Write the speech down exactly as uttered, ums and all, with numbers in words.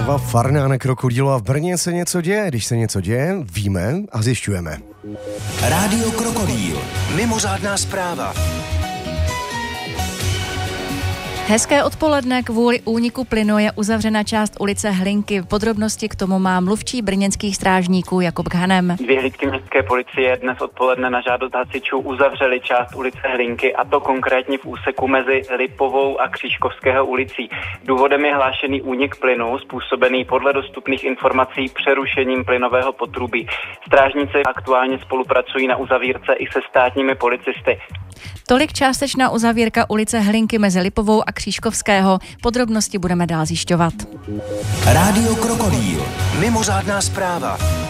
Eva Farná na Krokodýlu a v Brně se něco děje. Když se něco děje, víme a zjišťujeme. Rádio Krokodýl. Mimořádná zpráva. Hezké odpoledne. Kvůli úniku plynu je uzavřena část ulice Hlinky. Podrobnosti k tomu má mluvčí brněnských strážníků Jakub Khanem. Dvě hlídky městské policie dnes odpoledne na žádost hasičů uzavřely část ulice Hlinky, a to konkrétně v úseku mezi Lipovou a Křížkovského ulicí. Důvodem je hlášený únik plynu, způsobený podle dostupných informací přerušením plynového potrubí. Strážníci aktuálně spolupracují na uzavírce i se státními policisty. Tolik částečná uzavírka ulice Hlinky mezi Lipovou a Křížkovského. Podrobnosti budeme dál zjišťovat. Rádio Krokodýl. Mimořádná zpráva.